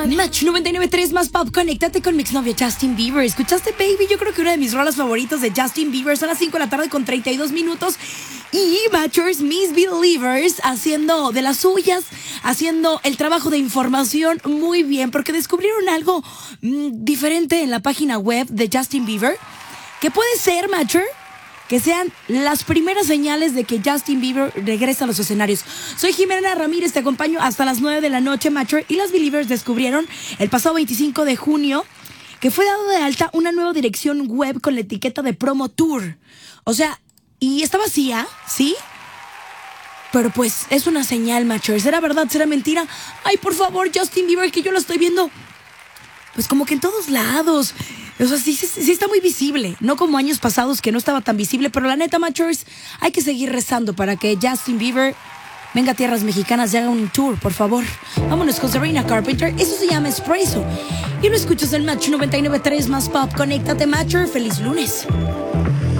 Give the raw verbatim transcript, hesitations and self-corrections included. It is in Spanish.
Match noventa y nueve punto tres más pop, conéctate con mi exnovio Justin Bieber. ¿Escuchaste, baby? Yo creo que una de mis rolas favoritas de Justin Bieber. Son las cinco de la tarde con treinta y dos minutos. Y Matchers, Miss Believers, haciendo de las suyas, haciendo el trabajo de información muy bien, porque descubrieron algo mmm, diferente en la página web de Justin Bieber, que puede ser, Matcher, que sean las primeras señales de que Justin Bieber regresa a los escenarios. Soy Jimena Ramírez, te acompaño hasta las nueve de la noche, Matcher. Y las Believers descubrieron el pasado veinticinco de junio que fue dado de alta una nueva dirección web con la etiqueta de Promo Tour. O sea, y está vacía, ¿sí? Pero pues es una señal, Matcher. ¿Será verdad? ¿Será mentira? Ay, por favor, Justin Bieber, que yo lo estoy viendo pues como que en todos lados. O sea, sí, sí, sí está muy visible. No como años pasados que no estaba tan visible. Pero la neta, Matchers, hay que seguir rezando para que Justin Bieber venga a tierras mexicanas y haga un tour, por favor. Vámonos con Sabrina Carpenter. Eso se llama Espresso. Y lo escuchas en Match noventa y nueve punto tres más pop. Conéctate, Matcher. Feliz lunes.